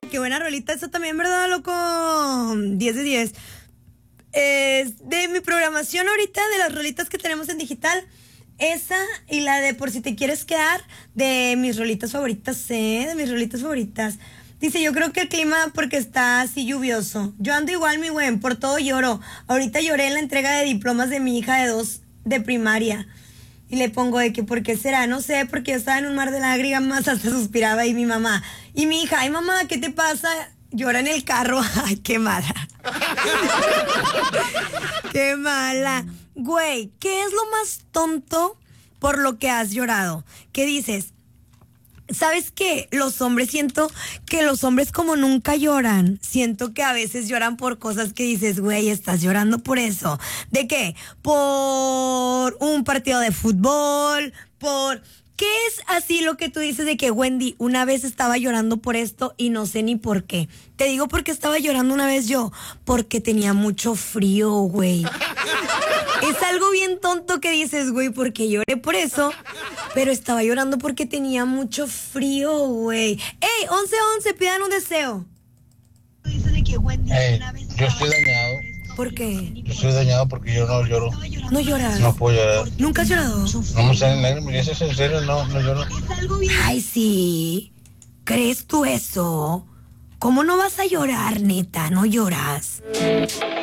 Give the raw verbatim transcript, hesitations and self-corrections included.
Qué buena rolita esa también, ¿verdad, loco? diez de diez. Es de mi programación ahorita, de las rolitas que tenemos en digital. Esa y la de Por si te quieres quedar, de mis rolitas favoritas, ¿eh? De mis rolitas favoritas. Dice, yo creo que el clima porque está así lluvioso. Yo ando igual, mi güey, por todo lloro. Ahorita lloré en la entrega de diplomas de mi hija de dos de primaria. Y le pongo de que, ¿por qué será? No sé, porque yo estaba en un mar de lágrimas, hasta suspiraba y mi mamá. Y mi hija, ay mamá, ¿qué te pasa? Llora en el carro. Ay, qué mala. Qué mala. Güey, ¿qué es lo más tonto por lo que has llorado? ¿Qué dices? ¿Sabes qué? Los hombres, siento que los hombres como nunca lloran, siento que a veces lloran por cosas que dices, güey, estás llorando por eso. ¿De qué? Por un partido de fútbol, por... ¿Qué es así lo que tú dices de que, Wendy, una vez estaba llorando por esto y no sé ni por qué? Te digo porque estaba llorando una vez yo, porque tenía mucho frío, güey. Es algo bien tonto que dices, güey, porque lloré por eso, pero estaba llorando porque tenía mucho frío, güey. ¡Ey, once once, pidan un deseo! Hey, yo estoy dañado. ¿Por qué? Yo estoy dañado porque yo no lloro. ¿No lloras? No puedo llorar. ¿Nunca has llorado? No me sale lágrimas, ¿eso es en serio? No, no lloro. Ay, sí. ¿Crees tú eso? ¿Cómo no vas a llorar, neta? ¿No lloras?